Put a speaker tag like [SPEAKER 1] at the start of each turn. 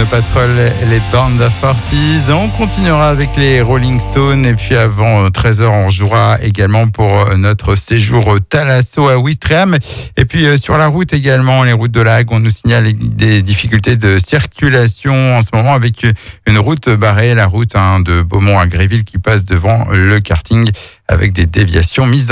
[SPEAKER 1] Snow Patrol, les Band of Forces. On continuera avec les Rolling Stones et puis avant 13h, on jouera également pour notre séjour Thalasso à Ouistreham. Et puis sur la route également, les routes de la Hague, on nous signale des difficultés de circulation en ce moment avec une route barrée, la route de Beaumont à Gréville qui passe devant le karting avec des déviations mises en